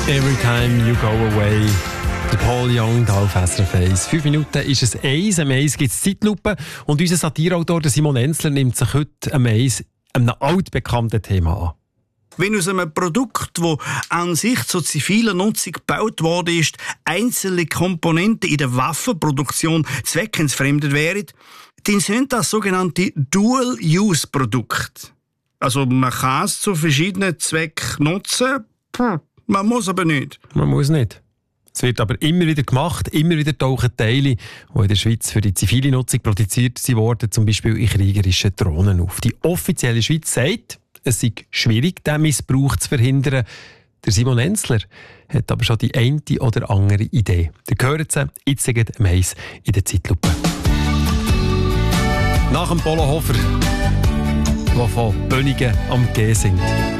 Every time you go away. Der Paul Young, da auf SRF 1. 5 Minuten ist es 1. Am 1 gibt es Zeitlupe. Und unser Satirautor Simon Enzler nimmt sich heute am 1 einem altbekannten Thema an. Wenn aus einem Produkt, das an sich zur zivilen Nutzung gebaut worden ist, einzelne Komponenten in der Waffenproduktion zweckentfremdet wären, dann sind das sogenannte Dual-Use-Produkte. Also man kann es zu verschiedenen Zwecken nutzen, man muss aber nicht. Man muss nicht. Es wird aber immer wieder gemacht, immer wieder tauchen Teile, die in der Schweiz für die zivile Nutzung produziert wurden, zum Beispiel in kriegerischen Drohnen auf. Die offizielle Schweiz sagt, es sei schwierig, diesen Missbrauch zu verhindern. Der Simon Enzler hat aber schon die eine oder andere Idee. Ihr hört sie jetzt am 1 in der Zeitlupe. Nach dem Polo Hofer, die von Bönigen am G sind.